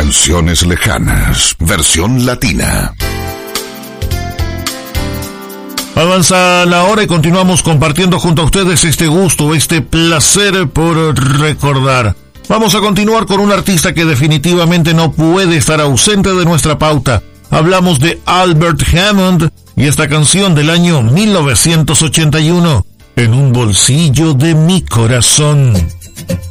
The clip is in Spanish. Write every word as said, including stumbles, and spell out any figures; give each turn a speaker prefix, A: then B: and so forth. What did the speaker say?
A: Canciones lejanas, versión latina.
B: Avanza la hora y continuamos compartiendo junto a ustedes este gusto, este placer por recordar. Vamos a continuar con un artista que definitivamente no puede estar ausente de nuestra pauta. Hablamos de Albert Hammond y esta canción del año mil novecientos ochenta y uno, En un bolsillo de mi corazón.